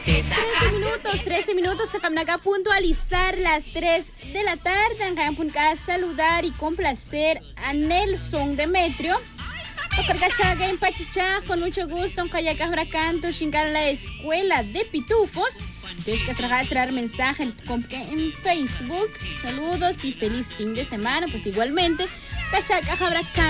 13 minutos, acá puntualizar las 3 de la tarde. Acá saludar y complacer a Nelson Demetrio. En Pachichá, con mucho gusto, en canto, en la escuela de pitufos. Tienes que cerrar mensaje en Facebook. Saludos y feliz fin de semana. Pues igualmente,